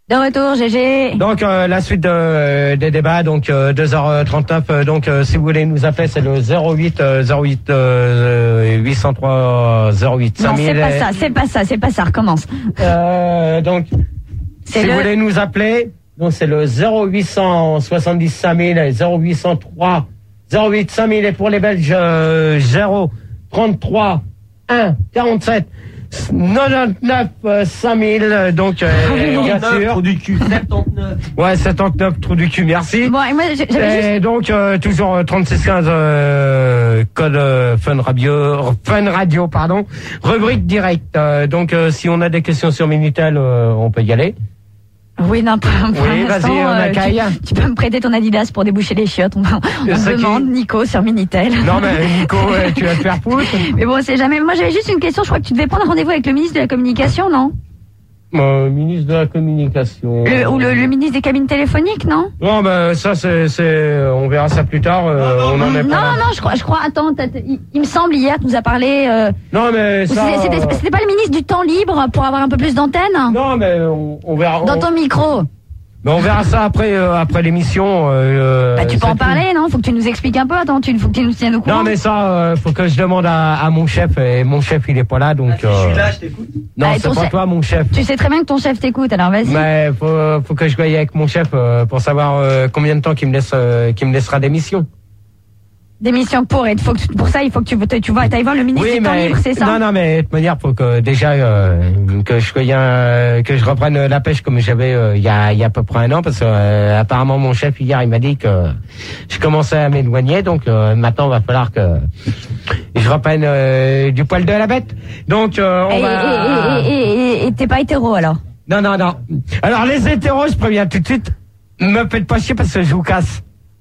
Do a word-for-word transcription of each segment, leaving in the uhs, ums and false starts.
De retour, G G. Donc euh, la suite de, euh, des débats, donc euh, deux heures trente-neuf. Euh, donc euh, si vous voulez nous appeler, c'est le zéro huit euh, zéro huit euh, huit zéro trois zéro huit Non, cinq mille. c'est pas ça, c'est pas ça, c'est pas ça. Recommence. Euh, donc C'est si le- vous voulez nous appeler, donc c'est le zéro huit soixante-dix cinq mille, zéro huit zéro trois zéro huit cinq mille, et pour les Belges euh, zéro trente-trois un quarante-sept quatre-vingt-dix-neuf euh, cinq mille. Donc euh, bien sûr. Trou du cul. soixante-neuf. Ouais, soixante-neuf, trou du cul, merci. Bon, et moi, j'ai- j'avais juste... Et donc euh, toujours euh, trente-six quinze euh, code euh, Fun Radio, Fun Radio, pardon, rubrique directe. Euh, donc euh, si on a des questions sur Minitel, euh, on peut y aller. Oui, non, pour, pour Oui, l'instant, vas-y, on euh, accueille. tu, tu peux me prêter ton Adidas pour déboucher les chiottes. On, on C'est me qui demande, Nico, sur Minitel. Non mais Nico, ouais, tu vas te faire foutre. Mais bon, c'est jamais... Moi, j'avais juste une question. Je crois que tu devais prendre rendez-vous avec le ministre de la Communication, non? Euh, ministre de la Communication. Le, ou le, le ministre des cabines téléphoniques, non? Non, ben ça c'est, c'est, on verra ça plus tard. Euh, on en est Non, pas là. non, je crois, je crois, attends, t'as- t'as- il, il me semble, hier, tu nous as parlé... Euh, Non mais ça. c'était, c'était, c'était pas le ministre du temps libre pour avoir un peu plus d'antenne? Non mais on, on verra. Dans on- ton micro. Mais on verra ça après, euh, après l'émission. Euh, Bah, tu peux c'est en tout. parler, non? Faut que tu nous expliques un peu. Attends, tu, faut que tu nous tiennes au courant. Non mais ça, euh, faut que je demande à, à mon chef, et mon chef il est pas là, donc. Ah, si je euh, suis là, je t'écoute. Non, Ah, et c'est ton pas chef- toi mon chef. Tu sais très bien que ton chef t'écoute, alors vas-y. Mais faut, faut que je voie avec mon chef euh, pour savoir euh, combien de temps qu'il me laisse, euh, qu'il me laissera d'émission. D'émission pour, et faut que tu- pour ça, il faut que tu, tu vois, t'ailles voir le ministre Oui, du temps mais libre, c'est ça? non, non, mais de toute manière, faut que déjà euh, que je sois un- que je reprenne la pêche comme j'avais euh, il y a il y a à peu près un an, parce que euh, apparemment mon chef hier il m'a dit que je commençais à m'éloigner, donc euh, maintenant il va falloir que je reprenne euh, du poil de la bête. Donc euh, on Et, va. et, et, et, et- et t'es pas hétéro alors? Non, non, non. Alors les hétéros, je préviens tout de suite, me faites pas chier parce que je vous casse.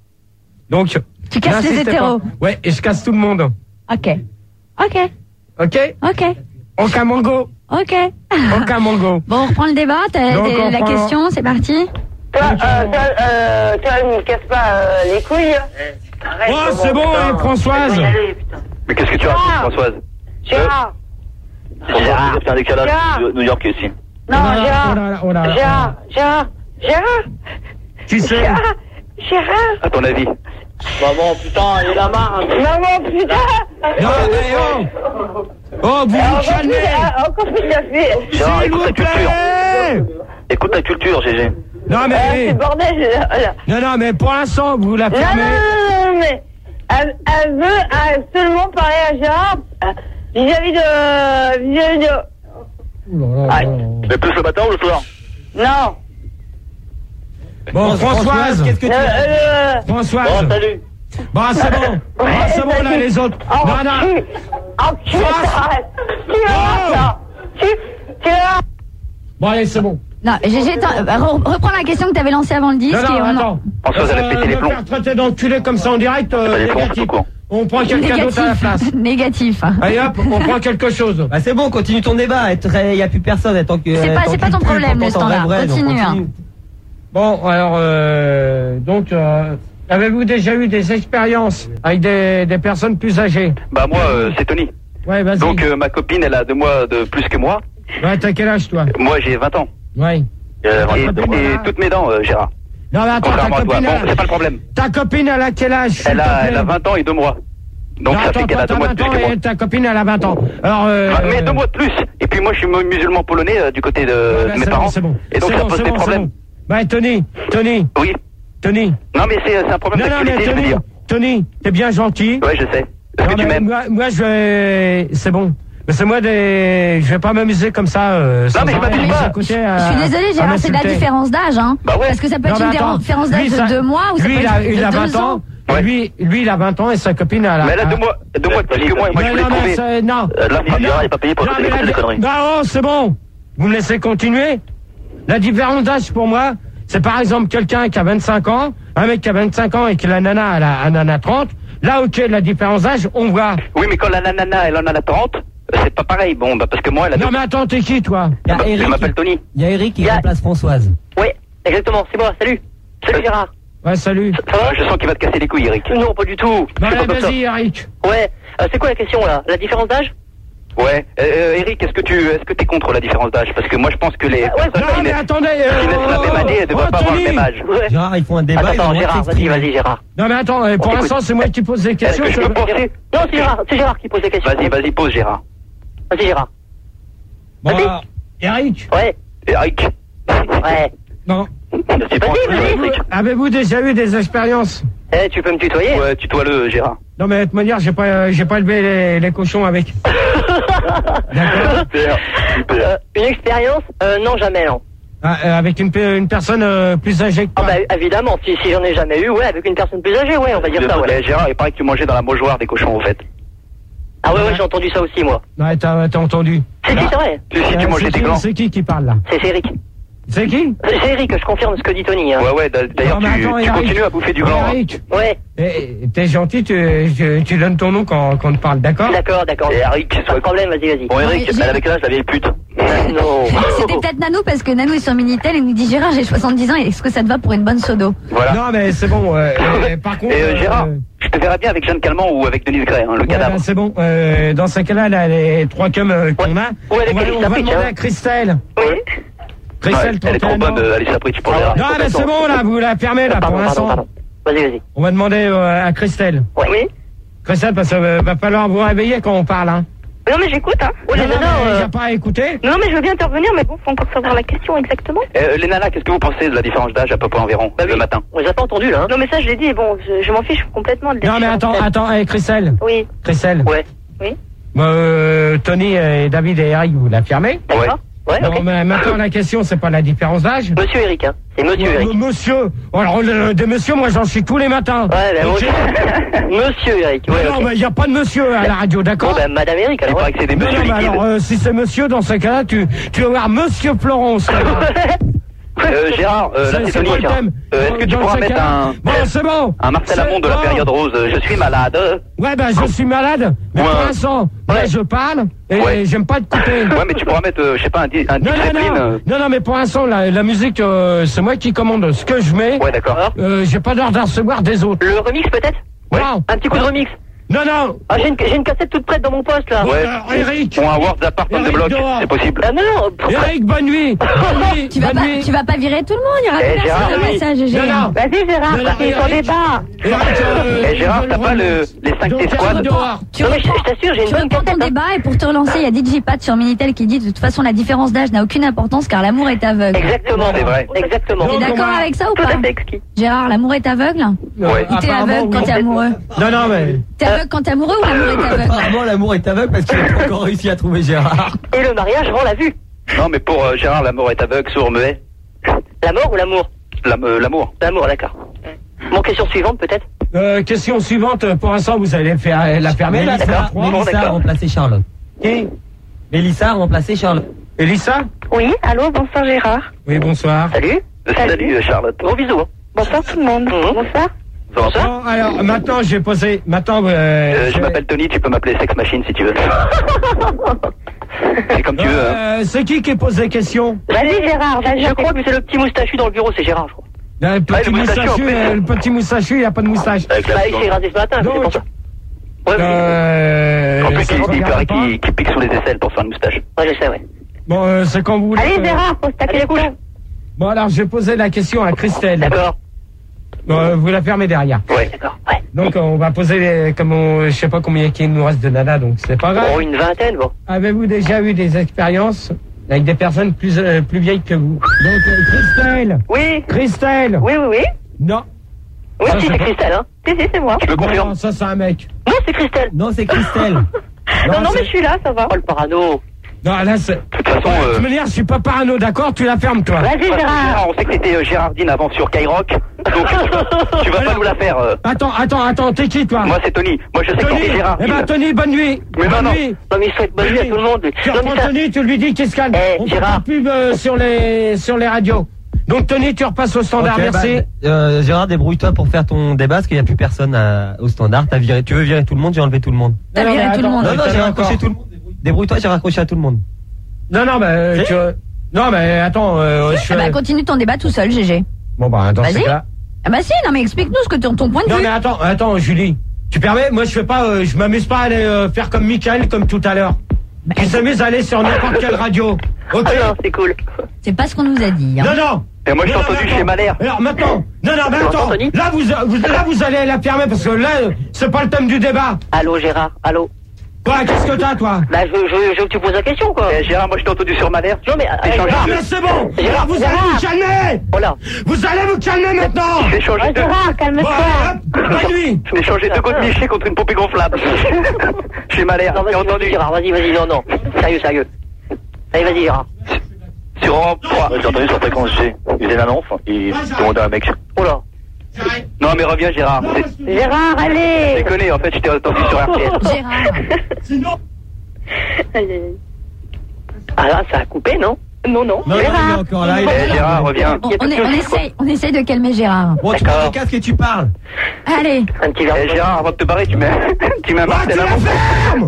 Donc. Tu casses les n'insistez hétéros? pas. Ouais, et je casse tout le monde. Ok. Ok. Ok? Ok. Aucun mongo. Ok. Aucun mongo. Bon, on reprend le débat. T'as Donc, des- on la prend- question, c'est parti. Toi, euh, toi, euh, toi, ne me casse pas euh, les couilles. Arrête, Oh, c'est bon, putain. hein, Françoise. Je vais y aller, putain. Mais qu'est-ce que tu Gérard. racontes, Françoise? Gérard. Gérard. C'est un décalage Gérard. de New York ici. Non, Oh là là, Gérard. oh là là, oh là là. Gérard. Gérard. Gérard. Tu sais. Gérard. Gérard. À ton avis? Maman, putain, il a marre. Maman, putain. Non, mais oh. Oh, vous vous Encore plus, calmez. euh, encore plus, ça fait. Gérard, S'il écoute vous ta culture. plaît. Écoute ta culture, G G. Non, Ah, c'est mais. le bordel, là, là. Non, non, mais pour l'instant, vous la Non, non, fermez. non, non, non, mais elle, elle veut absolument parler à Gérard euh, vis-à-vis de... vis-à-vis de... Oh là là Aïe. là. Mais plus le matin ou le soir? Non. Bon, Françoise. Qu'est-ce que tu Euh, euh, Françoise. Bon, salut. Bon, c'est bon. Bon, c'est bon, là, les autres. Oh, Non, non. tu... Oh, tu... France. arrête. Tu vas là. Tu... Tu vas... Bon, allez, c'est bon. Non, G G, attends, euh, re- reprends la question que t'avais lancée avant le disque. Non, non, et on en- attends. Françoise, elle a pété les me plombs. faire traiter d'enculé comme ça en direct, euh, Pas les plombs, négatif. c'est tout court. On prend quelqu'un d'autre à la place. Négatif. Allez hop, on prend quelque chose. Bah c'est bon, continue ton débat. Il n'y a plus personne. Tant que, C'est pas- tant c'est pas qu'il ton pue, problème, tant le qu'on standard. vrai, donc Continue, hein. Bon, alors, euh, donc, euh, avez-vous déjà eu des expériences avec des, des personnes plus âgées? Bah, moi, euh, c'est Tony. Ouais, vas-y. Donc, euh, ma copine, elle a deux mois de plus que moi. Ouais, t'as quel âge, toi? Moi, j'ai vingt ans. Ouais. Euh, et, Ah, bon, et voilà. toutes mes dents, euh, Gérard. Non, mais attends, ta Contrairement à toi. copine, Bon, elle- c'est pas le problème. ta copine, elle a quel âge? s'il Elle te a, plaît elle a vingt ans et deux mois. Donc, Non, ça attends, fait qu'elle a toi, deux mois de t'as plus vingt que ans moi. et ta copine, elle a vingt ans. Alors, euh, Ah, mais deux mois de plus. Et puis moi, je suis musulman polonais euh, du côté de, ouais, de bah, mes c'est parents. bon, c'est bon. Et donc, C'est ça bon, pose c'est des bon, c'est problèmes. bon. Bah, Tony, Tony, Oui. Tony. Non, mais c'est c'est un problème Non, non, mais d'actualité, je veux Tony, dire. Tony, t'es bien gentil. Ouais, je sais. Est-ce Non, que tu mais m'aimes? moi, moi, je vais, c'est bon. Mais c'est moi des, je vais pas m'amuser comme ça, euh, sans mais je arrêt m'amuse vous pas. écouter Je à- suis désolée, à Gérard, c'est de la m'insulter. différence d'âge, hein. Bah ouais. Parce que ça peut Non, être mais une attends, différence d'âge lui, de ça- deux mois ou ça lui, peut il être a, de il a deux vingt ans. Ouais. Lui, lui, il a vingt ans et sa copine, elle a. Mais elle a deux mois, deux mois de plus que moi. Et moi, je Non, voulais non, mais trouver. c'est- non. Euh, là, Non, Gérard, il est pas payé pour non, écouter mais des la- conneries. Bah, oh, c'est bon. Vous me laissez continuer. La différence d'âge pour moi, c'est par exemple quelqu'un qui a vingt-cinq ans, un mec qui a vingt-cinq ans et que la nana, elle a, un nana trente. Là, ok, la différence d'âge, on voit. Oui, mais quand la nanana, elle en a la trente, c'est pas pareil. Bon, bah, parce que moi, elle a deux. Non, mais attends, t'es qui, toi? Il y a Bah, je Eric, m'appelle Tony. il y a Eric qui Il y a- remplace Françoise. Oui, exactement, c'est moi, salut. Salut Gérard. Ouais, salut. Ça va? Ah, je sens qu'il va te casser les couilles, Eric. Non, pas du tout. Bah, Je suis allez, pas comme ça. vas-y, Eric. Ouais, euh, c'est quoi la question là? La différence d'âge? Ouais. Euh, Eric, est-ce que tu est-ce que t'es contre la différence d'âge? Parce que moi je pense que les ouais, personnes Non, qui mais naissent attendez. qui naissent la euh, même année, elles oh, devraient pas avoir le Tony. même âge. Ouais. Gérard, ils font un débat. Attends, ils ont attends, le droit de Gérard, vas-y, s'exprimer. vas-y, Gérard. Non, mais attends, euh, pour On l'instant, c'est moi qui pose des questions. Est-ce que je ça- peux penser? Non, c'est Gérard, c'est Gérard qui pose des questions. Vas-y, vas-y, pose Gérard. Vas-y, Gérard. Bon, Vas-y. alors, Eric. Ouais. Eric. Ouais. Non. C'est pas Vas-y, vas-y. Avez-vous, avez-vous déjà eu des expériences? Eh, tu peux me tutoyer? Ouais, tutoie-le, Gérard. Non, mais de toute manière, j'ai pas, euh, j'ai pas élevé les, les cochons avec. D'accord. Super, super. Euh, une expérience? Euh, non, jamais, non. Ah, euh, avec une, pe- une personne euh, plus âgée que Ah toi. bah évidemment, si, si j'en ai jamais eu, ouais, avec une personne plus âgée, ouais, on va dire ça, ouais. Mais Gérard, il paraît que tu mangeais dans la mouchoir des cochons, en fait. Ah ouais, ouais, j'ai entendu ça aussi, moi. Ouais, t'as, t'as entendu. C'est qui, c'est vrai? Si, si tu Euh, mangeais c'est des qui- glands. C'est qui qui parle là? C'est c'est Eric. C'est qui? C'est Eric, je confirme ce que dit Tony, hein. Ouais, ouais, d'a- d'ailleurs, Non, mais tu, attends, tu Eric. continues à bouffer du gland. hein. Eric, Ouais, eh, t'es gentil, tu, tu, tu donnes ton nom quand, quand on te parle, d'accord? d'accord, d'accord. Et Eric, Pas de sois problème, vas-y, vas-y. Bon, Eric, Ouais, j'ai- elle avait quel âge, la vieille pute? Non. C'était peut-être Nanou parce que Nanou est sur Minitel et nous dit Gérard, j'ai soixante-dix ans, est-ce que ça te va pour une bonne sodo? Voilà. Non, mais c'est bon. Euh, euh, par contre. Et euh, Gérard, euh, je te verrais bien avec Jeanne Calment ou avec Denise Gray, hein, le ouais, cadavre. bah, c'est bon. Euh, dans ce cas-là, là, les trois cums euh, qu'on a, Ouais, on va, lesquels on il va s'applique, demander hein. à Christelle. Oui. Christelle, Ouais, elle est trop trente et un bonne, ans. euh, Alice Apritch, pour Gérard. Non, mais c'est bon, là, vous la fermez, là, pour Pardon, pardon, l'instant. pardon. Vas-y, vas-y. On va demander euh, à Christelle. Ouais. Oui. Christelle, parce qu'il va falloir vous réveiller quand on parle, hein. Non, mais j'écoute, hein. Oh, les non, non, nanas, mais euh, y a pas à écouter. Non, mais je veux bien intervenir, mais bon, faut encore savoir la question exactement. Euh, les nanas, qu'est-ce que vous pensez de la différence d'âge à peu près environ, Bah oui. le matin? On les a pas entendus, là, hein. Non, mais ça, je l'ai dit, et bon, je, je m'en fiche complètement de la Non, mais attends, différence. attends, hey, Christelle. Oui, Christelle. Ouais. oui. Euh, Tony et David et Eric, vous la fermez. Ouais. D'accord. Ouais, Non, ok. mais maintenant, la question, c'est pas la différence d'âge. Monsieur Eric, hein. C'est monsieur Ouais, Eric. m- Monsieur, alors le- des messieurs, moi j'en suis tous les matins. Ouais, ben moi Ok. aussi. Monsieur Eric, ouais, non, ok. mais il n'y a pas de monsieur à la radio, Bon, d'accord? ben, Madame Eric, Il alors. paraît que c'est des non, monsieur non, mais liquides. alors, euh, si c'est monsieur, dans ce cas-là, tu, tu vas voir Monsieur Florence. là. Euh, Gérard, euh, là C'est- c'est c'est Tony. quoi le thème? Euh, Est-ce que tu Dans pourras ce mettre cas-là- un, Bon, c'est bon. un Marcel C'est Amont de la bon. période rose? euh, Je suis malade. Ouais, ben, je suis malade. Mais Ouais. pour l'instant, là, Ouais. je parle et Ouais. j'aime pas te couper. Ouais, mais tu pourras mettre, euh, je sais pas, un, di- un Non, non, discipline. non, euh, non, non, mais pour l'instant, la, la musique, euh, c'est moi qui commande ce que je mets. Ouais, d'accord. Euh, j'ai pas l'ordre de recevoir des autres. Le remix, peut-être? Ouais. Non. Un petit coup de remix. Non, non. Ah, j'ai une, j'ai une cassette toute prête dans mon poste, là. Bon, Ouais. alors, Eric. Ou un Word d'apart de Eric bloc, dehors. c'est possible. Ah, non, non. pourquoi- Eric, bonne nuit. Bonne nuit. Tu vas, bonne pas, nuit. tu vas pas virer tout le monde, il y aura Eh, plus Gérard, personne oui. à ça, G G. Non, non. Vas-y, Gérard, Non, non, c'est ton Eric. débat. Eric, euh, Eh, Gérard, je t'as le pas le- relance. les cinq Donc, T squad Eric dehors. Tu Non, mais je, reprends, je t'assure, j'ai une tu bonne reprends ton cassette, hein. débat et pour te relancer, il y a D J Pat sur Minitel qui dit de toute façon la différence d'âge n'a aucune importance car l'amour est aveugle. Exactement. C'est vrai. Exactement. T'es Donc, on d'accord va- avec ça ou Tout pas à fait exquis. Gérard, l'amour est aveugle? Ouais. Ou t'es Apparemment, aveugle quand oui. t'es amoureux? Non, non, mais. T'es aveugle quand t'es amoureux ou l'amour est aveugle? Apparemment, l'amour est aveugle parce qu'il n'a pas encore réussi à trouver Gérard. Et le mariage rend la vue. Non, mais pour euh, Gérard, l'amour est aveugle, sourd, muet. La mort ou l'amour? L'am- euh, L'amour. L'amour, d'accord. Bon, question suivante, peut-être? Euh, question suivante. Pour l'instant, vous allez faire la fermer, là, c'est la Mélissa, trois. Bon, Mélissa a d'accord. remplacé Charlotte. Qui? Mélissa a remplacé Charlotte. Elissa? Oui, allô, bonsoir Gérard. Oui, bonsoir. Salut. Euh, Salut, euh, Charlotte. Gros bisous. hein. Bonsoir tout le monde. Mhm. Bonsoir. Bonsoir. Bon, alors, maintenant, je vais poser. Maintenant, euh, Euh, je je vais- m'appelle Tony, tu peux m'appeler Sex Machine si tu veux. C'est comme tu veux. Hein. Euh, c'est qui qui pose des questions? Vas-y Gérard, vas-y. Je crois que c'est le petit moustachu dans le bureau, c'est Gérard, je crois. Le petit Ah, le moustachu, moustachu, en plus. euh, le petit moustachu, il n'y a pas de moustache. Avec la Bah, il s'est rasé ce matin, c'est Donc, pour ça. Ouais, mais- Euh, En plus, ça il, se il regarde paraît pas. qu'il qu'il pique sous les aisselles pour faire une moustache. ouais, je sais, ouais. Bon, euh, c'est quand vous voulez. Allez euh, Gérard, pose ta Allez, question. Bon, alors, je vais poser la question à Christelle. D'accord. Bon, euh, vous la fermez derrière. Ouais. D'accord, ouais. Donc, on va poser, les, comme on, je sais pas combien il nous reste de nana, donc c'est pas grave. Bon, une vingtaine, bon. Avez-vous déjà eu des expériences avec des personnes plus euh, plus vieilles que vous? Donc, euh, Christelle, Oui, Christelle. oui, oui, oui. Non. Oui, Ça, si, c'est c'est pas- Christelle, hein. Si, si, c'est moi. Je le confirme. Non, ça c'est un mec. Non, c'est Christelle. Non, c'est Christelle. Non, non, c'est- mais je suis là, ça va. Oh, le parano. Non, là c'est. De toute façon, De euh, toute manière, je suis pas parano, d'accord? Tu la fermes, toi. Vas-y Gérard, Gérard. on sait que t'étais euh, Gérardine avant sur Skyrock, donc tu vas pas nous la faire. euh. Attends, attends, attends, t'es qui, toi? Moi c'est Tony. Moi je sais que Tony. t'es Gérardine. Eh ben, Tony, bonne nuit. Mais bonne non, non. nuit. Non, mais il souhaite bonne nuit à tout le monde. Tu Non, mais reprends ça- Tony, tu lui dis qu'il se calme. Eh, On fait Gérard. pas de pub euh, sur les sur les radios. Donc Tony, tu repasses au standard, Ok, merci. bah, euh, Gérard, débrouille-toi pour faire ton débat parce qu'il n'y a plus personne à- au standard. T'as viré, tu veux virer tout le monde, j'ai enlevé tout le monde. T'as Non, non, viré mais tout le attends, monde. Non, non, t'as j'ai encore. raccroché tout le monde. Débrouille-toi, j'ai raccroché à tout le monde. Non, non, mais euh, Si. tu... non, mais attends, euh, je Ah suis- bah continue ton débat tout seul, G G. Bon bah dans ce Vas-y. cas. Ah bah si, non mais explique-nous ce que ton, ton point de Non vue. mais attends, attends, Julie. Tu permets? Moi je fais pas, euh, je m'amuse pas à aller euh, faire comme Michael comme tout à l'heure. qui s'amuse à aller sur n'importe quelle radio. Ok. Ah non, c'est cool. C'est pas ce qu'on nous a dit. Hein. Non, non. Et moi, je t'ai Non, non, entendu attends. chez Malher. Alors maintenant, non, non, mais Tu attends. m'entends, Tony Là, vous, vous, là, vous allez la fermer parce que là, c'est pas le thème du débat. Allô, Gérard, allô. Ouais, qu'est-ce que t'as, toi? Bah, je, je, je veux que tu poses la question, quoi. Eh, Gérard, moi, je t'ai entendu sur Malher. Non, mais... J'ai changé Ah, de... mais c'est bon. Gérard, Alors, vous allez Gérard. vous calmer. Voilà. Vous allez vous calmer maintenant. J'ai changé Ouais, de... Gérard, calme-toi. Ouais, hop, bonne nuit. J'ai changé deux gouttes Miché contre une poupée gonflable. Chez Malher. Non, J'ai vas-y, entendu. Gérard, vas-y, vas-y, non, non. Sérieux, sérieux. Allez, vas-y, Gérard. Sur Europe trois. J'ai entendu sur Fréquence G. Il faisait l'annonce. Il demandait à un mec. Oh là. Non, mais reviens, Gérard. C'est- Gérard, allez. Déconné, en fait, je t'ai entendu sur R T L. Gérard. Sinon. Aïe, aïe, aïe. Ah là, ça a coupé, non? Non, non. Non, non, il est encore là. Il est Eh, là. Gérard, reviens. On, on, est- on essaye, on essaye de calmer Gérard. Bon, tu D'accord. prends le casque et tu parles. Allez. Un petit verre. Eh, Gérard, avant de te barrer, tu mets, tu mets un Ah, tu Marcel la avant. fermes.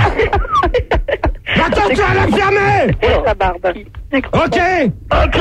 Attends, tu vas la fermer. Oh, sa barbe. Ok. Ok.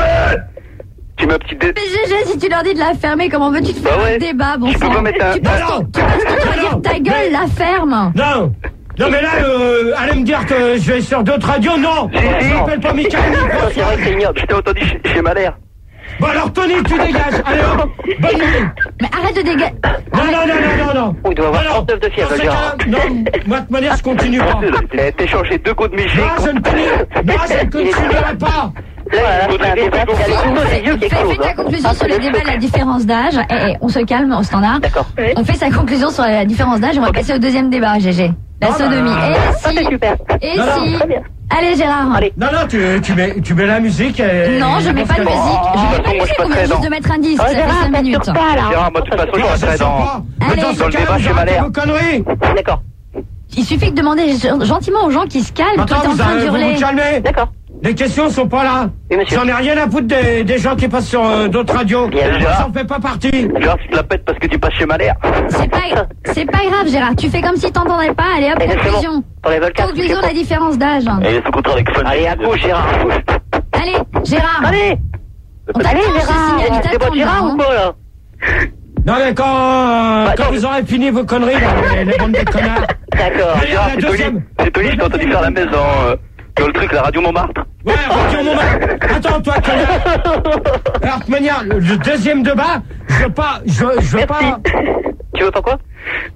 Tu mets un petit dé. Mais G G, si tu leur dis de la fermer, comment veux-tu te faire Bah ouais. un débat, bon Tu peux sang. pas mettre un- Tu passes Non, ton, non. tu passes ton temps à Non, dire ta gueule, mais- la ferme. Non. Non, mais là, euh, allez me dire que je vais sur d'autres radios. Non. Si, si. Je m'appelle pas Michael. Non, c'est vrai que c'est ignoble. Je t'ai entendu chez, chez Malher. Bon, alors, Tony, tu dégages. Allez, hop. Bonne nuit. Mais arrête de dégager. Non, non, non, non, non, non. Oh, il doit avoir Non, non. trente-neuf de fièvre, Dans ce Gérard. cas-là, non, moi, de toute manière, je continue pas. Eh, t'es changé deux gouttes Miché. Non, je ne continue. Non, je ne continuerai pas. Là, c'est un débat. Il y a les couteaux des yeux qui Fais, fais explosent. ta hein. conclusion sur les débats de la différence d'âge. Et, et on se calme au standard. D'accord. On fait sa conclusion sur la différence d'âge. On va passer au deuxième débat, G G. La Ah, sodomie. bah. Et Ah, c'est si. super. Et Non, non, si. très bien. Allez, Gérard. Allez. Non, non, tu, tu, mets, tu mets la musique. Et... Non, je mets pas de musique. Je mets pas de moi, je musique. On passerai vient juste dans- de mettre un disque. Oh, Ça fait Gérard, cinq minutes. t'assures pas, là. Gérard, moi, de toute façon, je Non, ça resterai sent dans... pas. Mais Allez. dans ce Dans le cas, débat vous chez arrêtez Malher. vos conneries. D'accord. Il suffit de demander gentiment aux gens qui se calment. Toi, Maintenant, t'es en vous, train allez- vous d'hurler. vous calmez. D'accord. Les questions sont pas là. Oui, monsieur. J'en ai rien à foutre des, des gens qui passent sur euh, d'autres radios. Bien, Ça Gérard. en fait pas partie. Gérard, tu te la pètes parce que tu passes chez Malher. C'est pas, c'est pas grave, Gérard. Tu fais comme si t'entendais pas. Allez, hop, Exactement. conclusion. Pour les volcans. Conclusion de la différence d'âge. Et il est sous contrat avec Fun. Allez, à gauche, Gérard. à gauche. Allez, Gérard. Allez. On t'attend, Allez, je Gérard. signale, il C'est t'attend, bon, Gérard hein. ou quoi, là? Non, mais quand, euh, Bah, quand attends. vous aurez fini vos conneries, là, les, les bandes de connards. D'accord. Allez, Gérard, la c'est Tony. deuxième. C'est Tony, je t'ai entendu faire la messe dans, euh, dans le truc, la radio Montmartre. Ouais, Radio Montmartre. Attends, toi, connard. Alors, de manière, le, le deuxième débat, je veux pas, je, je veux pas, Merci. Tu veux pas quoi?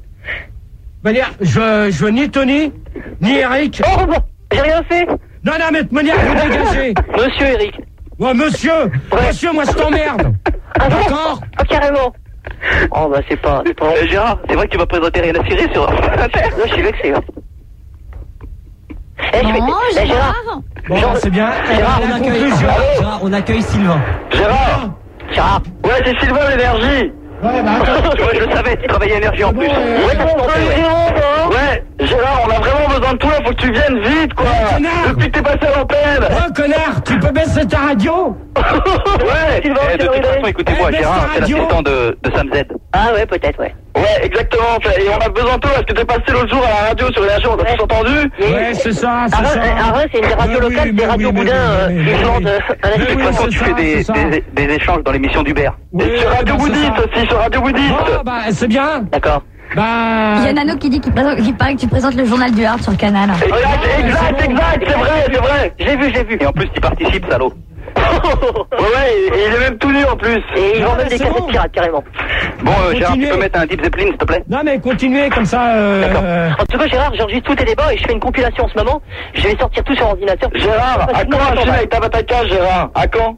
de manière, je, je veux ni Tony, ni Eric. Oh, bon. J'ai rien fait. Non, non, mais de manière, vous dégagez. Monsieur Eric. Ouais, monsieur, monsieur, moi, je t'emmerde. Ah, bon? D'accord? Ah, carrément. Oh, bah, c'est pas, c'est pas... Eh, Gérard, c'est vrai que tu vas présenter Rien à cirer sur Inter. Là, je suis vexé, hein. Eh, je vais... Non, Eh, Gérard. Gérard. Bon, Genre- c'est bien. Gérard, la on accueille, conclusion. Gérard, on accueille Sylvain. Gérard. Gérard. Ouais, c'est Sylvain l'énergie. Ouais, bah, attends. Tu vois, je le savais, tu travaillais énergie en Bon, plus. euh, Ouais, t'as pensé, ouais. Ouais, Gérard, on a vraiment besoin de toi, faut que tu viennes vite, quoi. connard. Depuis que t'es passé à l'antenne. Oh, connard, tu peux baisser ta radio? Ouais. Sylvain, Eh, de c'est toute vrai. façon, écoutez-moi, Eh, baisse Gérard, ta c'est radio. l'assistant de, de Sam Z. Ah, ouais, peut-être, ouais. Ouais, exactement. Et on a besoin de toi parce que t'es passé l'autre jour à la radio sur l'énergie, on a tous entendu. Ouais, c'est ça, c'est Arras, ça. Arras, c'est une des radios Mais oui, locales, mais des radios oui, mais boudins, oui, euh, mais qui oui. vendent euh, un Mais De avis. toute oui, façon, c'est tu ça, fais des, c'est ça. des, des échanges dans l'émission d'Hubert. Oui, Et sur Radio bah, c'est Boudite ça. aussi, sur Radio Boudite. Oh, bah, c'est bien. D'accord. Bah. Il y a Nano qui dit qu'il présente- qu'il paraît que tu présentes le journal du Hard sur le canal. Exact, exact, exact, c'est vrai, c'est vrai. J'ai vu, j'ai vu. Et en plus, tu participes, salaud. Ouais, ouais, et il est même tout nu en plus. Et ils Ah, vendent même c'est des cassettes bon. pirates, carrément. Bon, euh, Gérard, tu Continuez. peux mettre un Deep Zeppelin, s'il te plaît? Non, mais continuez comme ça. Euh, D'accord. euh, En tout cas, Gérard, j'enregistre tous tes débats et je fais une compilation en ce moment. Je vais sortir tout sur ordinateur. Gérard, à quand un film avec ta Bataka, Gérard? À quand?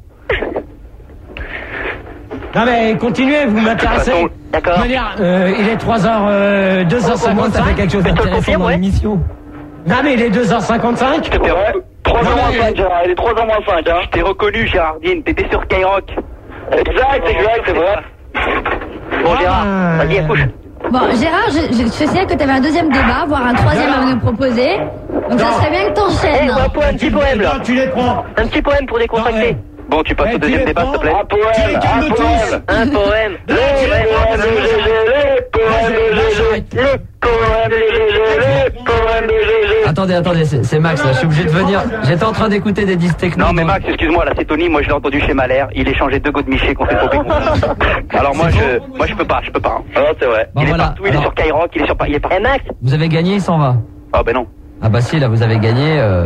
Non, mais continuez, vous m'intéressez. façon, D'accord. De manière, euh, il est trois heures, deux heures Au moins, ça fait cinquante-cinq. quelque chose Mais je te le d'intéressant confirme, dans ouais. l'émission. Non, mais il est deux heures cinquante-cinq. C'était trois Non, ans moins mais- cinq, Gérard. Il est trois ans moins cinq, hein. Je t'ai reconnu, Gérardine. T'étais sur Skyrock. Exact, exact, c'est vrai. Bon, Ah, Gérard, bah, vas-y, accouche. Bon, Gérard, je, je, je sais que tu avais un deuxième débat, voire un troisième à nous proposer. Donc ça Non. serait bien que Eh, t'enchaînes. un poème, un petit poème, là. Non, tu les prends. Un petit poème pour décontracter. Bon, tu passes Eh, au deuxième tu les débat, s'il te prends. plaît. Un poème, Tu les calmes un tous. poème. Un poème. Les poèmes de Gégé, les poèmes de Gégé, les poèmes de Gégé, les poèmes de Gégé. Attendez, attendez, c'est c'est Max là, je suis obligé de venir. J'étais en train d'écouter des disques techno. Non mais Max, excuse-moi, là c'est Tony, moi je l'ai entendu chez Malher, il échangeait deux go de Miché contre une popée. Alors moi je moi je peux pas, je peux pas. Hein. Ah non, c'est vrai. Bon, il est voilà. partout, il est Alors- sur Skyrock, il est sur il est partout. Eh, Max, Vous avez gagné, il s'en va. Ah ben non. Ah bah si, là vous avez gagné. Euh...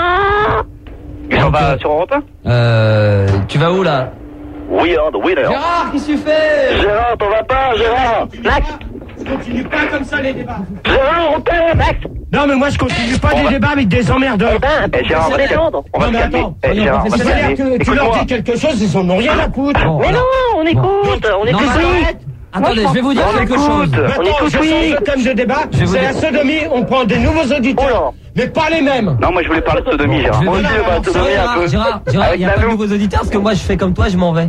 Ah On va sur Europe un. Euh, tu vas où là? We are the winner. Gérard, qu'est-ce que tu fais? Gérard, t'en vas pas, Gérard. Max Continue pas comme ça les débats. Gérard, on t'aime. Max Non mais moi je continue pas des débats avec des emmerdeurs. Eh ben, Eh, Gérard, faut on va se détendre. On va Non se mais calmer. attends, Eh, Gérard, on va se c'est-à-dire calmer. que tu leur Écoute-moi. dis quelque chose, ils en ont rien à foutre. Bon, Mais alors- non, on écoute, on Non, écoute. mais oui. arrête. Attendez, Moi, je vais vous dire On quelque écoute. chose. On Maintenant, écoute, je oui. change de thème de débat, Je vais vous c'est dire- la sodomie, on prend des nouveaux auditeurs, Oh mais pas les mêmes. Non, moi je voulais parler de sodomie, Je Gérard. vais Moi vous aussi, dire- je vais parler de sodomie un Gérard, peu. Gérard, Gérard, Avec il n'y a pas de Nano. nouveaux auditeurs parce que moi je fais comme toi, je m'en vais.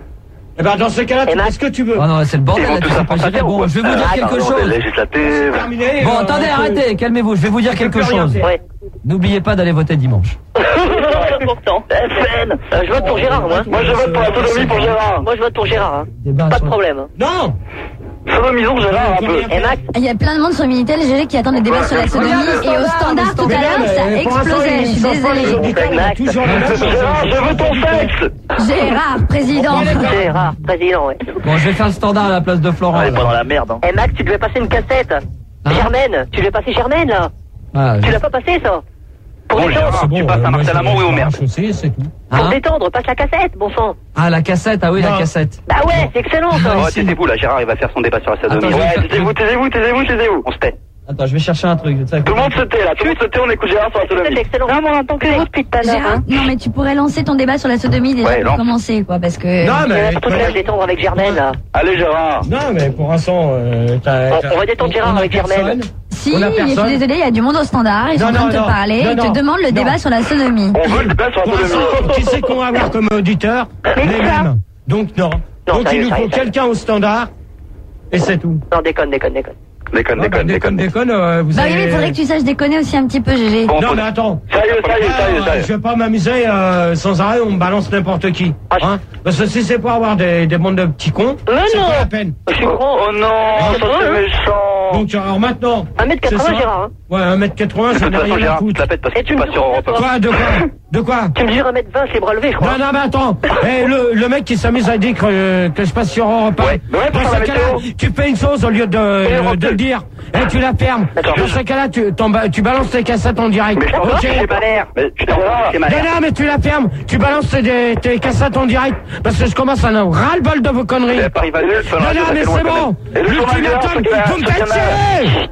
Eh ben dans ce cas-là, tu Et fais Max ce que tu veux. Oh non, c'est le bordel, Ils vont là, tu tous sais à pas France gérer. Inter ou Bon, quoi je vais vous dire Ah, quelque pardon, chose. des législatives. Terminé. Bon, euh, attendez, on- arrêtez, calmez-vous, je vais vous dire quelque plus rien chose. faire. Ouais. N'oubliez pas d'aller voter dimanche. Pourtant. F N euh, Je vote pour Gérard, moi. Moi je vote pour la sodomie pour Gérard. Moi, je vote pour Gérard. Hein. Débat Pas de sur- problème. Non. Sodomisons Gérard un peu. Et Max Il y a plein de monde sur Minitel, G G, qui attendent des débats sur la sodomie. Et au standard, tout à l'heure, ça a explosé. Je suis désolée. Toujours les mêmes Gérard, je veux ton sexe. Gérard, président. Gérard, président, ouais. Bon, je vais faire le standard à la place de Florent. On est là. pas dans la merde. Hein. Eh Max, tu devais passer une cassette. Hein Germaine, tu devais passer Germaine, là. Ah, Tu l'as pas passé, ça. Pour Bon, détendre. Gérard, tu passes à Marcel Amont, oui ou merde. Chaussée, c'est tout. Pour hein détendre, passe la cassette, bon sang. Ah, la cassette, ah oui, la Non. cassette. Bah ouais, c'est excellent, ça. Oh, taisez-vous là, Gérard, il va faire son débat sur la sodomie. Attends, je vais Ouais, faire- taisez-vous, taisez-vous, taisez-vous, taisez-vous. On se tait. Attends, je vais chercher un truc. tu sais, Tout le monde se tait là, tout le monde se tait, on écoute Gérard sur la C'est sodomie. excellent. Non, mais en tant que vous depuis tout à l'heure. Gérard, Hein. non mais tu pourrais lancer ton débat sur la sodomie déjà Ouais, pour lance. commencer quoi parce que Non Il y en a mais surtout qui va se détendre avec Germaine, là. Allez Gérard. non mais pour l'instant, euh, t'as- On- t'as- on va détendre Gérard on a avec Germaine. personne. si, On a je suis personne. désolée, il y a du monde au standard, ils sont Non, en train de non, te parler, non, ils te non, demandent le non. débat sur la sodomie. On veut le débat sur Pour la sodomie. l'instant, qui c'est qu'on va avoir comme auditeur? Mais Les ça. mêmes. Donc non. Non, Donc sérieux, il nous faut sérieux, sérieux. quelqu'un au standard et c'est tout. Non, déconne, déconne, déconne. Déconne, Ah, bah, déconne, déconne, déconne. déconne, euh, vous Bah oui, avez... mais il faudrait que tu saches déconner aussi un petit peu, G G. Bon, Non faut- mais attends. Sérieux, sérieux, Ah, sérieux, je sérieux. vais pas m'amuser euh, sans arrêt, on me balance n'importe qui. Ah, je- Hein Parce que si c'est pour avoir des, des bandes de petits cons, Mais c'est non. pas la peine. Je suis grand. Oh non, Ah, ça c'est hein. méchant. Donc alors maintenant... un mètre quatre-vingts, c'est ça. Gérard. Hein. Ouais, un mètre quatre-vingts, De ça toute n'a façon, rien à Gérard, tu te foutre. la pètes parce Et que tu tu me passes sur dis Europe. quoi, Quoi, de quoi De quoi Tu me mesures un mètre vingt, c'est bras levés, je crois. Non, non, mais attends. Eh, le, le mec qui s'amuse à dire que, que je passe sur Europe un. Ouais, mais ouais, pour Dans faire ce la cas-là, météo. tu fais une chose au lieu de, Europe de le deux. dire. Et tu la fermes. D'accord. Dans ce cas-là, tu, t'en ba- tu balances tes cassettes en direct. Mais je t'en Ok. j'ai pas l'air. Mais je t'en c'est Non, malade. non, mais tu la fermes. Tu balances tes, tes cassettes en direct. Parce que je commence à en avoir ras-le-bol de vos conneries. Mais Paris va nul, ça Non, va, non, ça mais fait loin, c'est quand bon. même. Et le chômage, L'ultimatum, ce qu'il y a, vous me ce qu'il y faites en a. chier.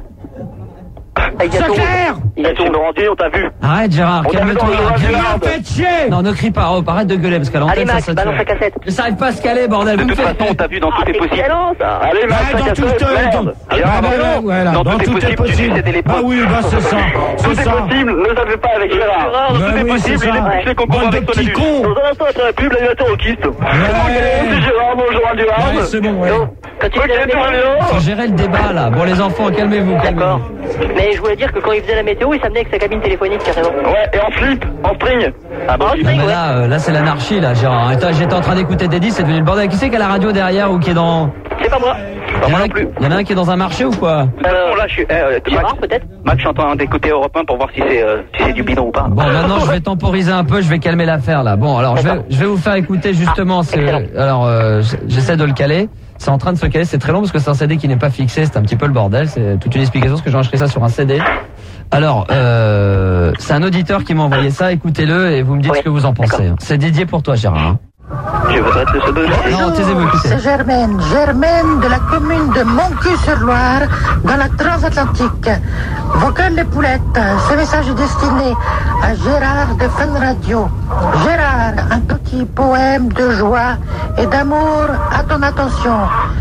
Il y a C'est tout. clair. Il y a Et tout. tu nous rendis, on t'a vu. Arrête, Gérard, On t'a vu dans calme-toi. le journal Vous du me Nord. faites chier. Non, ne crie pas, oh, arrête de gueuler parce qu'à Allez, l'antenne, ça Max, sature. balance la cassette. Mais ça arrive pas à se caler, bordel. Vous De me toute faites. façon, on t'a vu dans Tout Ah, est c'est possible. excellent, ça. Allez, Bah, Max, dans ta tout, cassette, euh, merde. dans- Ah, bah, bah, non. voilà, Dans dans Tout est tout est possible, tu possible. sais, les Ah potes. oui, bah c'est ça, Tout c'est est ça. possible, ne savez pas avec Gérard. Gérard, Tout Bah est oui, possible, c'est il ça. est fait qu'on Bande de avec petits cons. Dans un instant, c'est la pub, l'animateur au kyste. Ouais. C'est Gérard, bonjour à Gérard. Ouais, c'est bon, ouais. Non, quand tu Ok, faisais la tout va météo. bien. Faut gérer le débat là. Bon, les enfants, calmez-vous, D'accord. calmez-vous. Mais je voulais dire que quand il faisait la météo, il s'amenait avec sa cabine téléphonique, carrément. Ouais, et en slip, en string. Ah bon, En il- Non, mais là, euh, là c'est l'anarchie là, Gérard. Attends, j'étais en train d'écouter Dédis, c'est devenu le bordel. Qui c'est qui a la radio derrière ou qui est dans... C'est pas moi. Pas Il y en moi a non un- plus. il y en a un qui est dans un marché ou quoi? De toute façon, là, je suis. eh, euh, Gérard, Max, peut-être. Max, je suis en train d'écouter Europe un pour voir si c'est euh, si c'est du bidon ou pas. Bon, maintenant je vais temporiser un peu, je vais calmer l'affaire là. Bon, alors je vais, je vais vous faire écouter justement. ce- excellent. alors euh, j'essaie de le caler. C'est en train de se caler, c'est très long parce que c'est un C D qui n'est pas fixé, c'est un petit peu le bordel. C'est toute une explication parce que j'ai enregistré ça sur un C D. Alors, euh, c'est un auditeur qui m'a envoyé ça. Écoutez-le et vous me dites Oui, ce que vous en pensez. C'est dédié pour toi, Gérard. hein. Je voudrais te se donner. Non, taisez-vous, écoutez. C'est Germaine, Germaine de la commune de Montcuq-sur-Loire, dans la transatlantique. Vocal les poulettes, ce message est destiné à Gérard de Fun Radio. Gérard, un petit poème de joie et d'amour à ton attention.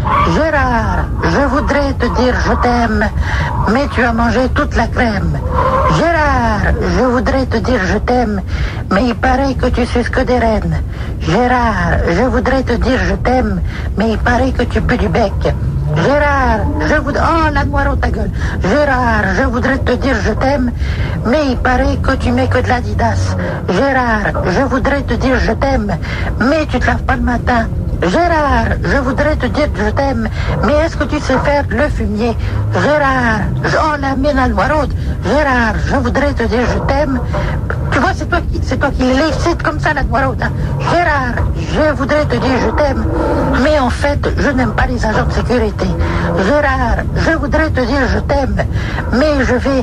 Gérard, je voudrais te dire je t'aime, mais tu as mangé toute la crème. Gérard, je voudrais te dire je t'aime, mais il paraît que tu suces que des rennes. Gérard, je voudrais te dire je t'aime, mais il paraît que tu pues du bec. Gérard, je voudrais... Oh, la noire ta gueule. Gérard, je voudrais te dire je t'aime, mais il paraît que tu mets que de l'Adidas. Gérard, je voudrais te dire je t'aime, mais tu te laves pas le matin. Gérard, je voudrais te dire je t'aime, mais est-ce que tu sais faire le fumier? Gérard, je... oh la mine à noireaude. Gérard, je voudrais te dire je t'aime. Tu vois, c'est toi qui, c'est toi qui l'excite comme ça la noireaude. Hein. Gérard, je voudrais te dire je t'aime, mais en fait, je n'aime pas les agents de sécurité. Gérard, je voudrais te dire je t'aime, mais je vais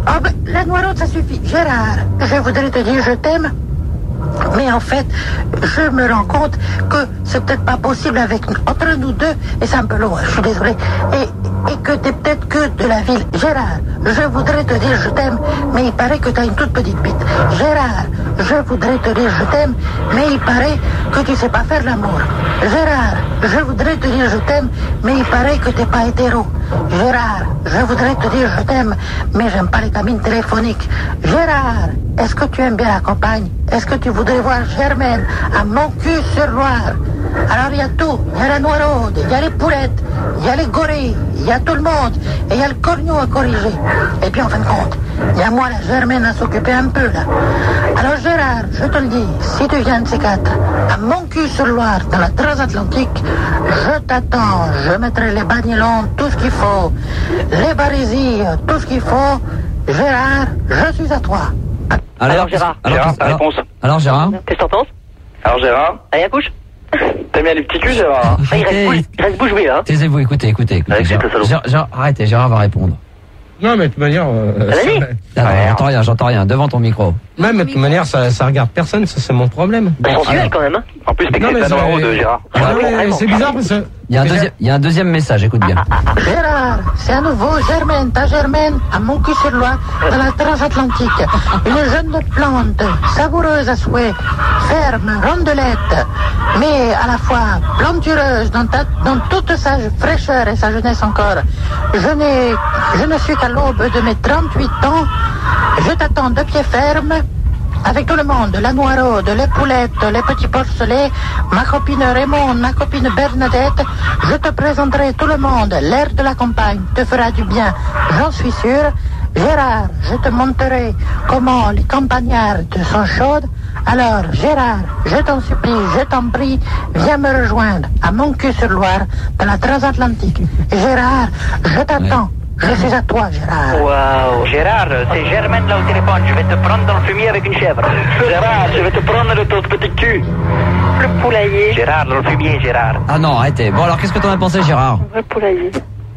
Oh ben, la noireaude, ça suffit. Gérard, je voudrais te dire je t'aime. Mais en fait, je me rends compte que c'est peut-être pas possible avec entre nous deux, et c'est un peu loin, je suis désolé, et, et que t'es peut-être que de la ville. Gérard, je voudrais te dire je t'aime, mais il paraît que t'as une toute petite bite. Gérard, je voudrais te dire je t'aime, mais il paraît que tu sais pas faire l'amour. Gérard, je voudrais te dire je t'aime, mais il paraît que t'es pas hétéro. Gérard, je voudrais te dire je t'aime, mais j'aime pas les cabines téléphoniques. Gérard, est-ce que tu aimes bien la campagne? Est-ce que tu voudrais voir Germaine à Montcuq-sur-Loire? Alors il y a tout, il y a la noireaude, il y a les poulettes, il y a les gorilles, il y a tout le monde, et il y a le corneau à corriger. Et puis en fin de compte, il y a moi, la Germaine, à s'occuper un peu là. Alors Gérard, je te le dis, si tu viens de ces quatre, à Montcuq-sur-Loire, dans la transatlantique, je t'attends, je mettrai les bagnolons, tout ce qu'il faut, les barésies, tout ce qu'il faut. Gérard, je suis à toi. Alors, alors Gérard, alors, Gérard, ta alors, réponse. Alors Gérard, Qu'est-ce que t'en penses? Alors Gérard, Allez, accouche. t'aimes bien les petits culs, Gérard? Ah, il reste bouche, il reste bouche bée, là. taisez-vous, écoutez, écoutez, écoutez. Avec Gérard, le salaud. Gérard, Gérard, arrêtez, Gérard va répondre. Non, mais de toute manière, euh, Vas-y. ça- Ah, non, Ouais. j'entends rien, j'entends rien. Devant ton micro. même de toute manière, ça, ça regarde personne, ça c'est mon problème. Sensuel, alors. quand même, hein. En plus, t'es Non, mais Cristiano c'est- Ronaldo de Gérard. Ah, Ah, oui, mais vraiment. c'est bizarre parce que. Il y a un deuxième, il y a un deuxième message. Écoute bien. Gérard, c'est à nouveau Germaine, ta Germaine, à Montcuq-sur-Loire, dans la transatlantique. Une jeune plante, savoureuse à souhait, ferme, rondelette, mais à la fois plantureuse dans, ta, dans toute sa fraîcheur et sa jeunesse encore. Je n'ai, je ne suis qu'à l'aube de mes trente-huit ans. Je t'attends de pied ferme. Avec tout le monde, la noireaude, les poulettes, les petits porcelets, ma copine Raymond, ma copine Bernadette, je te présenterai tout le monde. L'air de la campagne te fera du bien, j'en suis sûr. Gérard, je te montrerai comment les campagnardes sont chaudes. Alors, Gérard, je t'en supplie, je t'en prie, viens me rejoindre à Montcuq-sur-Loire, dans la transatlantique. Gérard, je t'attends. Je suis à toi, Gérard. Waouh. Gérard, c'est Germaine là au téléphone. Je vais te prendre dans le fumier avec une chèvre. Gérard, je vais te prendre de ton petit cul. Le poulailler. Gérard, dans le fumier, Gérard. Ah non, arrêtez. Bon alors, qu'est-ce que t'en as pensé, Gérard? Le poulailler.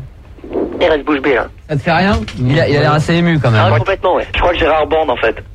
Il reste bouche bée, là. Ça te fait rien? Il a, il a l'air assez ému quand Ah, même. complètement, ouais. Je crois que Gérard bande en fait.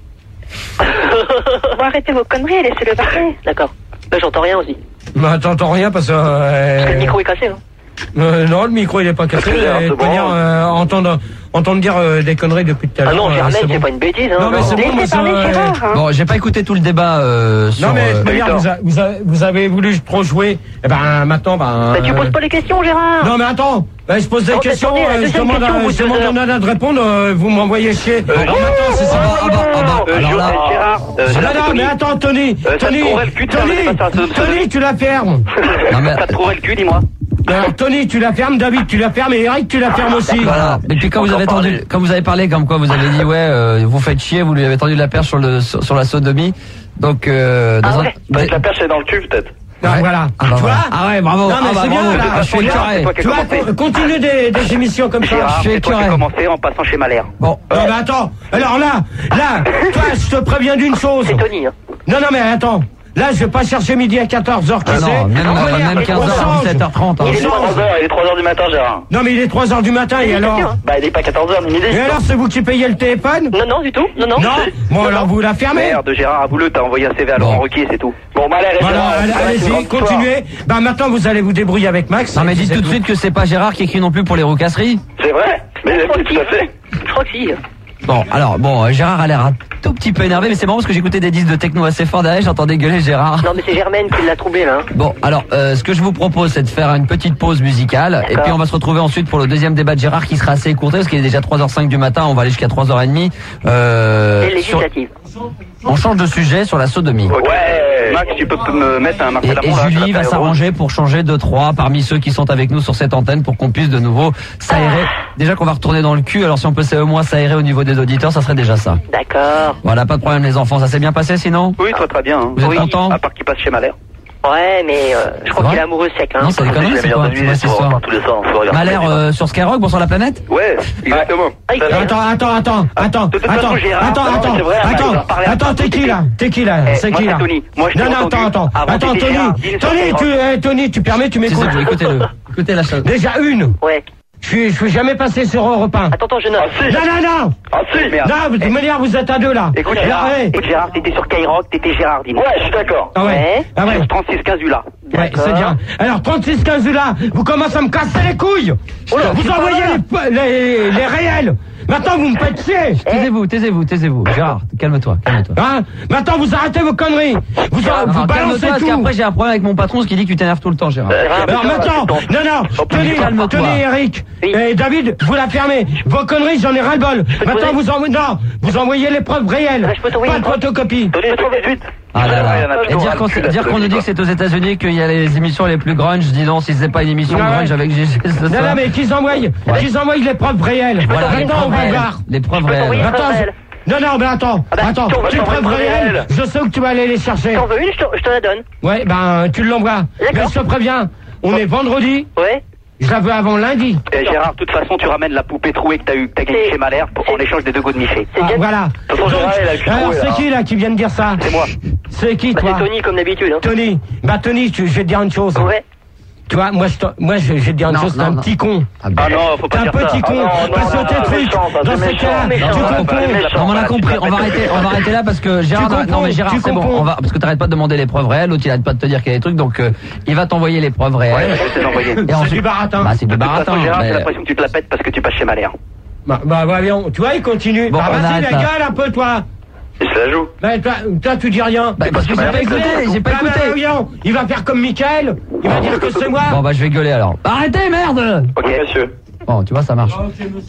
Bon, arrêtez vos conneries et laissez-le parler. D'accord. Là, j'entends rien aussi. Mais t'entends rien parce que. euh, Parce que le micro est cassé, hein. euh, non, le micro il est pas cassé. Parce que Gérard Et se de toute manière, branle. euh, entendre, entendre dire euh, des conneries depuis tout à Ah l'heure. non, euh, Germaine, c'est c'est bon. pas une bêtise, hein. Non, mais c'est bon, moi, Laissez ça, parler euh, Gérard, hein. Bon, j'ai pas écouté tout le débat euh, sur. Non, mais de euh, toute manière, vous, a- vous, a- vous, avez voulu trop jouer. Et ben maintenant, ben. Bah, tu euh, poses pas les questions, Gérard. Non, mais attends. Ben, je pose des Non, questions. attendez, la euh, je deuxième demande, question, à- vous je deux demande heures. à Nana de répondre. euh, vous m'envoyez chier. Euh, Alors maintenant, c'est ça. Ah bah, ah bah, ah bah, Euh, alors là. Gérard, Gérard, euh, Non, Gérard, non, c'est mais Tony. attends, Tony. Euh, ça te Tony. trouverait le cul de faire Tony. des passes à ce- ce- Tony, tu la fermes. Non, mais- Ça te trouverait le cul, dis-moi. Alors, Tony, tu la fermes. David, tu la fermes. Et Eric, tu la fermes aussi. Voilà. Et puis quand vous Encore avez tendu, parler. quand vous avez parlé comme quoi vous avez dit ouais, euh, vous faites chier, vous lui avez tendu la perche sur le sur, sur la sodomie. Donc euh, dans Ah un- ouais. Bah, la perche est dans le cul, peut-être. Non, Ouais. voilà. Ah bah Tu voilà. vois Ah ouais, bravo. Non, mais ah bah c'est bien, bravo. là. Ah, je suis Gérard, écœuré. c'est toi qui Tu vois, commencé. co- continue des, des émissions comme ça. Gérard, je suis c'est toi qui as écœuré. commencé en passant chez Malher. Bon. Non, mais attends. Alors là, là, toi, je te préviens d'une chose. C'est Tony, hein. Non, non, mais attends. Là, je vais pas chercher midi à quatorze heures, tu Ah sais. non, même, On va même, dire, même quinze on heures, change. dix-sept heures trente. hein. Il est trois heures, il est trois heures du matin, Gérard. Non, mais il est trois heures du matin, et alors? Bah, il est pas quatorze heures ni midi. Et alors, c'est vous qui payez le téléphone? Non, non, du tout. Non, non. Non? Bon, alors vous la fermez? Merde, Gérard, avoue-le, t'as envoyé un C V à Laurent Bon. Ruquier, c'est tout. Bon, bah, allez, Voilà, Gérard, allez- c'est une allez-y, grande histoire. continuez. Bah, maintenant, vous allez vous débrouiller avec Max. Non mais Et puis dites c'est tout de suite que c'est pas Gérard qui écrit non plus pour les roucasseries. C'est vrai? Mais Je crois tout à fait. Je crois que si. Bon, alors bon, euh, Gérard a l'air un tout petit peu énervé, mais c'est marrant parce que j'écoutais des disques de techno assez fort derrière, j'entendais gueuler Gérard. Non, mais c'est Germaine qui l'a troublé, là. hein. Bon, alors euh, ce que je vous propose, c'est de faire une petite pause musicale, et D'accord. puis on va se retrouver ensuite pour le deuxième débat de Gérard qui sera assez écourté parce qu'il est déjà trois heures cinq du matin, on va aller jusqu'à trois heures trente. Euh, Et sur- législative. on change de sujet sur la sodomie. Ouais. Max, tu peux me mettre un Et, Marcel et Amont, là, Julie sur la va période s'arranger pour changer de trois parmi ceux qui sont avec nous sur cette antenne pour qu'on puisse de nouveau s'aérer. Déjà qu'on va retourner dans le cul, alors si on peut au moins s'aérer au niveau des auditeurs, ça serait déjà ça. D'accord. Voilà, pas de problème les enfants, ça s'est bien passé sinon? Oui, toi, très bien. Hein. Vous êtes Oui. content? À part qu'il passe chez Malher. Ouais, mais euh, je crois vrai qu'il est amoureux sec, hein. Non, c'est des conneries, c'est quoi? C'est quoi cette histoire? tous les soirs, on se regarde. Malher euh, sur Skyrock, bonsoir la planète? Ouais, exactement. Ah, il- Attends, attends, attends, attends, De toute attends, façon, Gérard, attends, non, attends, c'est vrai, on attends, va parler à attends, part, t'es qui t'es là? T'es qui là? Eh, C'est moi, qui c'est là? Tony. Moi, je Non, t'ai non, attends, entendu attends, avant attends, que Tony, Gérard dise Tony, sur tu, eh, Tony, tu permets, tu C'est m'écoutes? ça, écoutez-le. Écoutez la chose. Déjà une. Ouais. Je suis, je suis jamais passé sur Europe un. Attends, attends, je note. Ah, si. Non, non, non. Ah si, merde. Non, de toute manière, vous êtes à deux là. Écoute, Alors, Gérard, ouais. écoute, Gérard, t'étais sur Skyrock, t'étais Gérard, dis-moi. Ouais, je suis d'accord. Ah ouais. Ah ouais. Sur trente-six quinze U là. Ouais, c'est bien. Alors, trente-six quinze là, vous commencez à me casser les couilles. Oula, vous c'est envoyez pas les, les, les réels. Maintenant, vous me faites chier. Taisez-vous, taisez-vous, taisez-vous. Gérard, calme-toi, calme-toi. Hein? Maintenant, vous arrêtez vos conneries. Vous, Gérard, vous alors, balancez calme-toi, parce tout. qu'après j'ai un problème avec mon patron, ce qui dit que tu t'énerves tout le temps, Gérard. Alors maintenant, non, non, tenez, calme-toi. tenez Eric, et David, vous la fermez. Vos conneries, j'en ai ras-le-bol. Maintenant, vous envoyez, non, vous envoyez les preuves réelles. Pas de photocopie. Ah là là. Et dire qu'on dire qu'on nous dit que c'est aux États-Unis qu'il y a les émissions les plus grunge, dis donc si c'est pas une émission Ouais, ouais. grunge avec G G. Non, non, mais qu'ils envoient, qu'ils envoient les preuves réelles. Voilà, les Maintenant, preuves on va réelles. voir. Les preuves réelles. Attends, je- non, non, mais attends, Ah bah, attends, si on veut tu t'envoyer preuves une réelles, réelle. je sais où tu vas aller les chercher. Si t'en veux une, je te, je te la donne. Ouais, ben, tu l'envoies. Mais je te préviens, on est vendredi, Ouais. je la veux avant lundi. Et Gérard, de toute façon, tu ramènes la poupée trouée que t'as eu, que t'as gagnée C'est- chez Malher en échange des deux go de Miché. C'est Ah, bien. voilà. De toute façon, Donc, Gérard, il a pu alors, trouver, c'est là. qui là qui vient de dire ça? C'est moi. C'est qui, Bah, toi? c'est Tony, comme d'habitude. Hein. Tony. Bah, Tony, tu- je vais te dire une chose. Ouais. Tu vois, moi, je, te- moi, je, je vais te dire une Non, chose, t'es non, un non. petit con. Ah non, faut T'es pas un dire ça. petit con. Ah non, non, Parce non, que tes non, trucs, méchant, ça, dans c'est ces méchant. cas-là, méchant, tu ça, comprends. c'est méchant. Non, on a Voilà, compris. tu On va vas arrêter, mettre- on va arrêter là parce que Gérard, Tu non comprends, mais Gérard, tu c'est bon. comprends. On va parce que t'arrêtes pas de demander les preuves réelles. L'autre il arrête pas de te dire qu'il y a des trucs, donc euh, il va t'envoyer les preuves réelles. Ouais, je vais te les envoyer. Et C'est ensuite- du baratin. Bah c'est du De toute façon, baratin. Gérard, j'ai mais- l'impression que tu te la pètes parce que tu passes chez Malher. Bah, bah, bah, viens, tu vois, il continue. Bon, bah, on vas-y, arrête la là. gueule un peu, toi. Il se la joue. Bah, toi, toi, tu dis rien. Bah, parce que j'ai pas écouté, j'ai pas Bah, bah, écouté. viens, il va faire comme Mickaël. Il va dire que c'est moi. Bon bah je vais gueuler alors. Arrêtez merde. Ok, monsieur. Bon tu vois ça marche.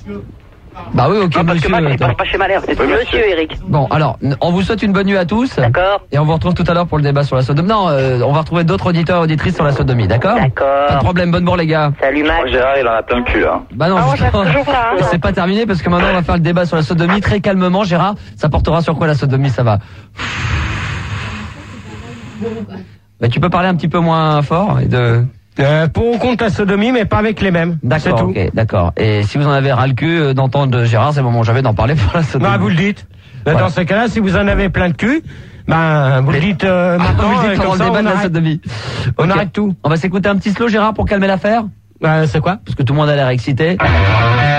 Bah oui ok Non, parce que monsieur. Max, il attends. passe pas chez Malher. C'est Monsieur Eric. Bon alors n- on vous souhaite une bonne nuit à tous. D'accord. Et on vous retrouve tout à l'heure pour le débat sur la sodomie. Non, euh, on va retrouver d'autres auditeurs et auditrices sur la sodomie, d'accord? Pas de D'accord. problème, bonne bourre les gars. Salut Max. Gérard, il en a plein le cul, là. Bah non, Ah, on justement, reste toujours là, hein. c'est pas terminé parce que maintenant on va faire le débat sur la sodomie très calmement. Gérard, ça portera sur quoi la sodomie? Ça va. Bah, tu peux parler un petit peu moins fort et de. Euh, pour ou contre la sodomie, mais pas avec les mêmes. C'est D'accord, tout. ok, d'accord. Et si vous en avez ras le cul euh, d'entendre Gérard, c'est le moment jamais d'en parler pour la sodomie. Bah, vous le dites. Mais Voilà. Dans ce cas-là, si vous en avez plein de cul, ben, vous le dites euh, Ah, maintenant, vous le et dites pendant comme le ça, débat on de la arrête. sodomie. On Ok. arrête tout. On va s'écouter un petit slow Gérard pour calmer l'affaire. Euh, c'est quoi? Parce que tout le monde a l'air excité.